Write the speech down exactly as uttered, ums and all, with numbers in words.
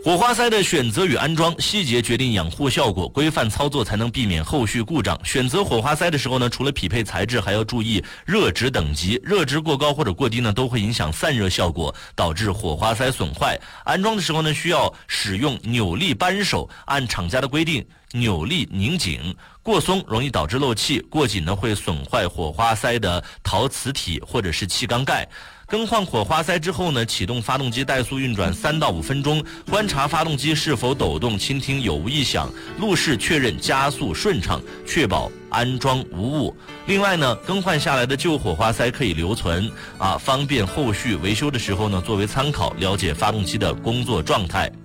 火花塞的选择与安装细节决定养护效果，规范操作才能避免后续故障。选择火花塞的时候呢，除了匹配材质，还要注意热值等级，热值过高或者过低呢，都会影响散热效果，导致火花塞损坏。安装的时候呢，需要使用扭力扳手，按厂家的规定扭力拧紧，过松容易导致漏气，过紧呢会损坏火花塞的陶瓷体或者是气缸盖。更换火花塞之后呢，启动发动机怠速运转三到五分钟，观察发动机是否抖动，倾听有无异响，路试确认加速顺畅，确保安装无误。另外呢，更换下来的旧火花塞可以留存啊，方便后续维修的时候呢作为参考，了解发动机的工作状态。